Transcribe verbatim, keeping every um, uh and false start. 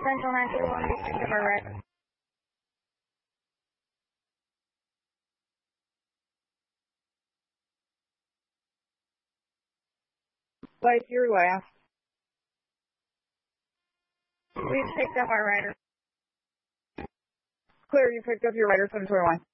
Central nine two one, we picked up our rider. Light your last. We picked up our rider. Clear, you picked up your rider, seven two one.